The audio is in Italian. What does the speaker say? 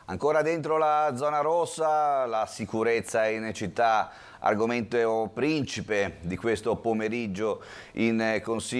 Ancora dentro la zona rossa, la sicurezza in città, argomento principe di questo pomeriggio in Consiglio.